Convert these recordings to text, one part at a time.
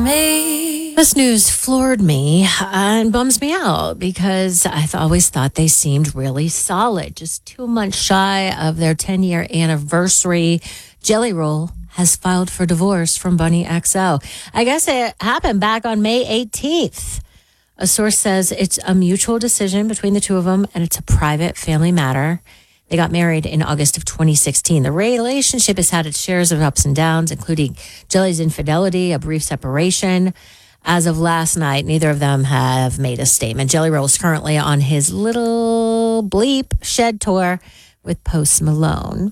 me. This news floored me and bums me out because I always thought they seemed really solid. Just 2 months shy of their 10-year anniversary, Jelly Roll has filed for divorce from Bunny XO. I guess it happened back on May 18th. A source says it's a mutual decision between the two of them and it's a private family matter. They got married in August of 2016. The relationship has had its shares of ups and downs, including Jelly's infidelity, a brief separation. As of last night, neither of them have made a statement. Jelly Roll is currently on his little bleep shed tour with Post Malone.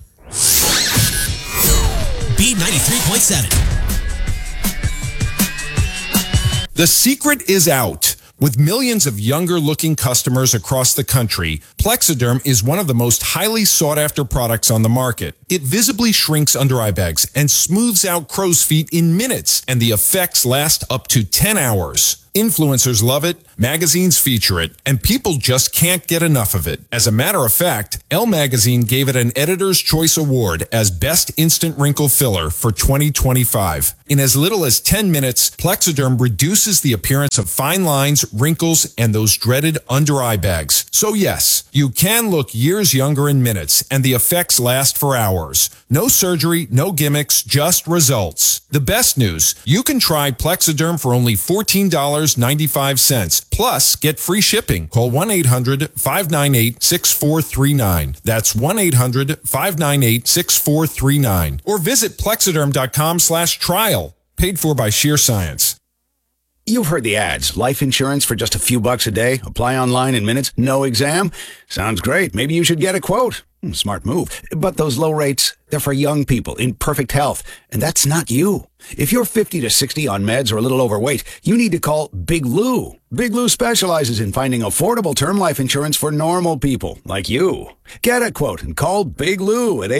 B93.7. The secret is out. With millions of younger-looking customers across the country, Plexiderm is one of the most highly sought-after products on the market. It visibly shrinks under-eye bags and smooths out crow's feet in minutes, and the effects last up to 10 hours. Influencers love it, magazines feature it, and people just can't get enough of it. As a matter of fact, Elle Magazine gave it an Editor's Choice Award as Best Instant Wrinkle Filler for 2025. In as little as 10 minutes, Plexiderm reduces the appearance of fine lines, wrinkles, and those dreaded under-eye bags. So yes, you can look years younger in minutes, and the effects last for hours. No surgery, no gimmicks, just results. The best news, you can try Plexiderm for only $14.95. Plus, get free shipping. Call 1-800-598-6439. That's 1-800-598-6439. Or visit Plexiderm.com/trial. Paid for by Sheer Science. You've heard the ads. Life insurance for just a few bucks a day. Apply online in minutes. No exam. Sounds great. Maybe you should get a quote. Smart move. But those low rates, they're for young people in perfect health. And that's not you. If you're 50 to 60 on meds or a little overweight, you need to call Big Lou. Big Lou specializes in finding affordable term life insurance for normal people like you. Get a quote and call Big Lou at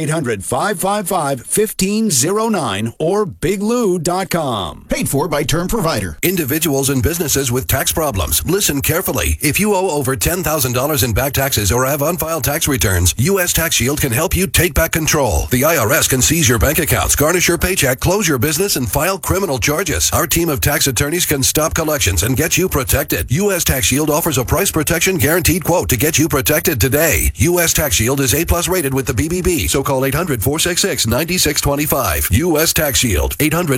800-555-1509 or biglou.com. Paid for by Term Provider. Individuals and businesses with tax problems, listen carefully. If you owe over $10,000 in back taxes or have unfiled tax returns, U.S. Tax Shield can help you take back control. The IRS can seize your bank accounts, garnish your paycheck, close your business, and file criminal charges. Our team of tax attorneys can stop collections and get you protected. U.S. Tax Shield offers a price protection guaranteed quote to get you protected today. U.S. Tax Shield is A+ rated with the BBB, so call 800-466-9625. U.S. Tax Shield,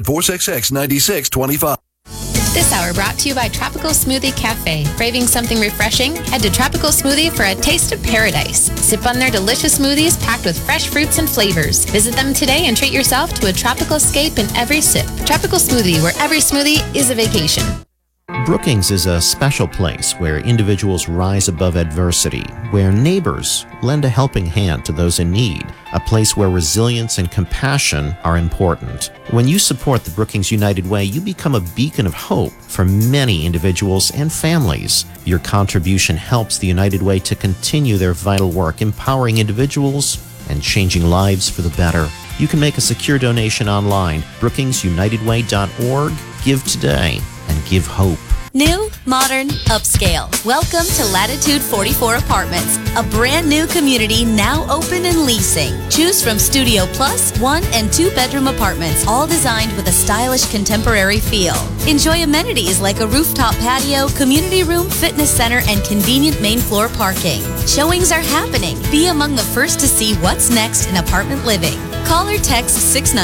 800-466-9625. This hour brought to you by Tropical Smoothie Cafe. Craving something refreshing? Head to Tropical Smoothie for a taste of paradise. Sip on their delicious smoothies packed with fresh fruits and flavors. Visit them today and treat yourself to a tropical escape in every sip. Tropical Smoothie, where every smoothie is a vacation. Brookings is a special place where individuals rise above adversity, where neighbors lend a helping hand to those in need, a place where resilience and compassion are important. When you support the Brookings United Way, you become a beacon of hope for many individuals and families. Your contribution helps the United Way to continue their vital work, empowering individuals and changing lives for the better. You can make a secure donation online, brookingsunitedway.org. Give today and give hope. New, modern, upscale. Welcome to Latitude 44 Apartments, a brand new community now open and leasing. Choose from Studio Plus, 1 and 2 bedroom apartments, all designed with a stylish contemporary feel. Enjoy amenities like a rooftop patio, community room, fitness center, and convenient main floor parking. Showings are happening. Be among the first to see what's next in apartment living. Call or text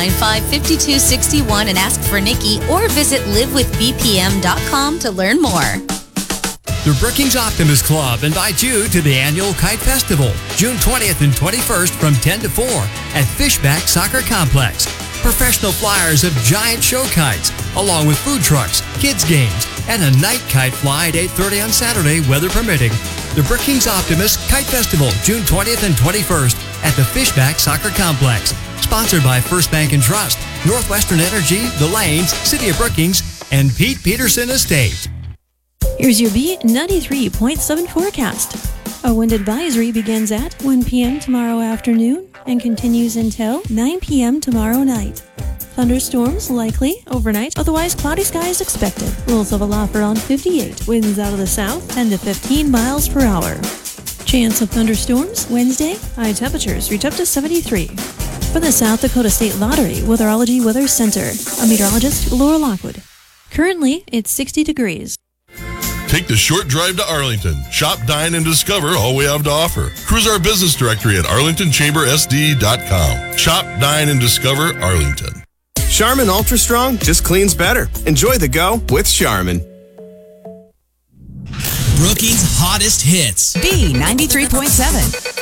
695-5261 and ask for Nikki, or visit livewithbpm.com to learn more. The Brookings Optimist Club invites you to the annual Kite Festival, June 20th and 21st from 10 to 4 at Fishback Soccer Complex. Professional flyers of giant show kites, along with food trucks, kids' games, and a night kite fly at 8:30 on Saturday, weather permitting. The Brookings Optimist Kite Festival, June 20th and 21st at the Fishback Soccer Complex. Sponsored by First Bank and Trust, Northwestern Energy, The Lanes, City of Brookings, and Pete Peterson Estate. Here's your B93.7 forecast. A wind advisory begins at 1 p.m. tomorrow afternoon and continues until 9 p.m. tomorrow night. Thunderstorms likely overnight, otherwise cloudy skies expected. Lows level off around 58. Winds out of the south 10 to 15 miles per hour. Chance of thunderstorms Wednesday. High temperatures reach up to 73. For the South Dakota State Lottery Weatherology Weather Center, I'm meteorologist Laura Lockwood. Currently, it's 60 degrees. Take the short drive to Arlington. Shop, dine, and discover all we have to offer. Cruise our business directory at arlingtonchambersd.com. Shop, dine, and discover Arlington. Charmin Ultra Strong just cleans better. Enjoy the go with Charmin. Brookings' hottest hits. B93.7.